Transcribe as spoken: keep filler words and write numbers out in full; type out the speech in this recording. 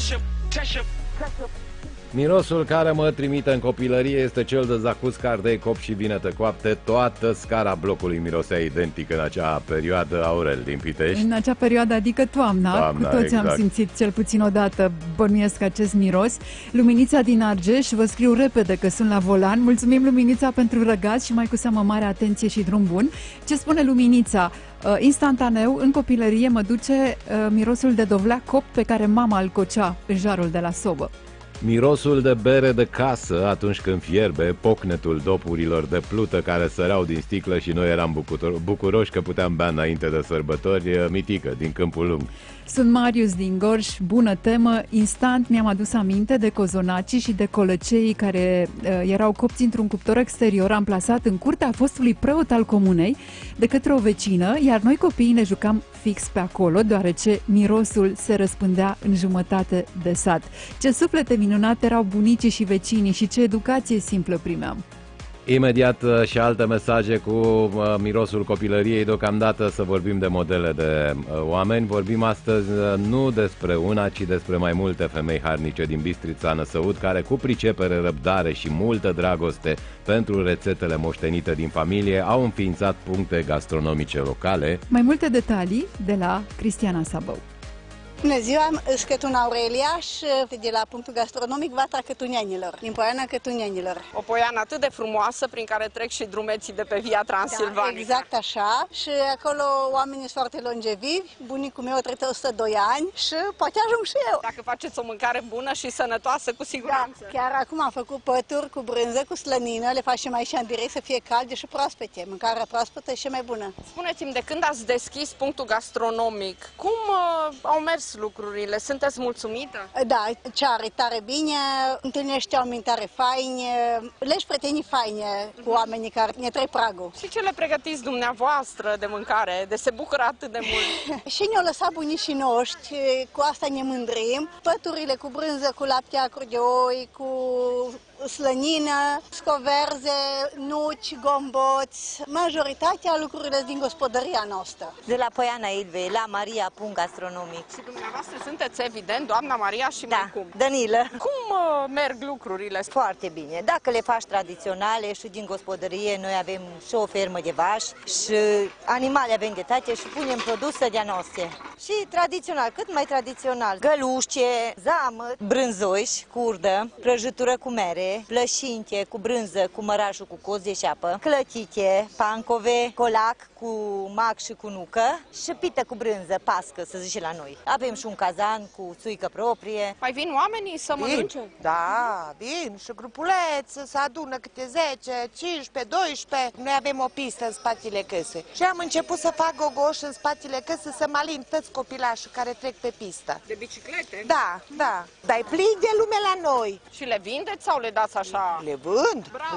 Mirosul care mă trimite în copilărie este cel de zacusc, ardei, cop și vinete coapte. Toată scara blocului mirosea identic în acea perioadă. Aurel din Pitești. În acea perioadă, adică toamna, toamna cu toți exact. am simțit cel puțin odată, bănuiesc, acest miros. Luminița din Argeș, vă scriu repede că sunt la volan. Mulțumim, Luminița, pentru răgaz și mai cu seamă mare atenție și drum bun. Ce spune Luminița? Uh, instantaneu, în copilărie mă duce uh, mirosul de dovleac copt pe care mama îl cocea în jarul de la sobă. Mirosul de bere de casă atunci când fierbe, pocnetul dopurilor de plută care săreau din sticlă și noi eram bucuroși că puteam bea înainte de sărbători. Mitică, din Câmpul Lung. Sunt Marius din Gorj, bună temă. Instant mi-am adus aminte de cozonacii și de colăceii care uh, erau copți într-un cuptor exterior amplasat în curtea fostului preot al comunei de către o vecină, iar noi copiii ne jucam fix pe acolo, deoarece mirosul se răspândea în jumătate de sat. Ce suflete minunate erau bunicii și vecinii și ce educație simplă primeam. Imediat și alte mesaje cu uh, mirosul copilăriei. Deocamdată să vorbim de modele de uh, oameni. Vorbim astăzi uh, nu despre una, ci despre mai multe femei harnice din Bistrița, Năsăud, care cu pricepere, răbdare și multă dragoste pentru rețetele moștenite din familie au înființat puncte gastronomice locale. Mai multe detalii de la Cristiana Sabău. Bună ziua, sunt Cătun Aurelia și de la punctul gastronomic Vatra Cătunienilor, din Poiana Cătunienilor. O poiană atât de frumoasă prin care trec și drumeții de pe Via Transilvanică. Da, exact așa. Și acolo oamenii sunt foarte longevivi. Bunicul meu trăiește o sută doi ani și poate ajung și eu. Dacă faceți o mâncare bună și sănătoasă, cu siguranță. Da, chiar acum am făcut pături cu brânză, cu slănină, le facem aici în direct să fie calde și proaspete. Mâncarea proaspătă și mai bună. Spuneți-mi, de când ați deschis punctul gastronomic, cum uh, au mers lucrurile? Sunteți mulțumită? Da, ceară tare bine, întâlnești oameni tare faini, leși prietenii faine cu oamenii care ne trec pragul. Și ce le pregătiți dumneavoastră de mâncare, de se bucură atât de mult? Și ne-au lăsat bunicii noștri, cu asta ne mândrim. Păturile cu brânză, cu lapte acru de oi, cu slănină, scoverze, nuci, gomboți, majoritatea lucrurile din gospodăria noastră. De la Poiana Ilvei, la Maria, punct gastronomic. Și dumneavoastră sunteți evident doamna Maria și da, mai cum? Danilă. Cum uh, merg lucrurile? Foarte bine. Dacă le faci tradiționale și din gospodărie, noi avem și o fermă de vași și animale avem de tate și punem produse de-a noastre. Și tradițional, cât mai tradițional. Gălușce, zamă, brânzoși, curdă, prăjitură cu mere, plășinte cu brânză, cu mărașul cu coz de șeapă, clătite, pancove, colac cu mac și cu nucă și pită cu brânză, pască, să zice la noi. Avem și un cazan cu țuică proprie. Mai vin oamenii să mănânce? Da, vin și grupuleț, se adună câte zece, cincisprezece, doisprezece. Noi avem o pistă în spatele căsei și am început să fac gogoș în spatele căsei să mă alim toți copilașii care trec pe pistă. De biciclete? Da, da. Dar e plin de lume la noi. Și le vindeți sau le dați așa? Le vând. Bravo.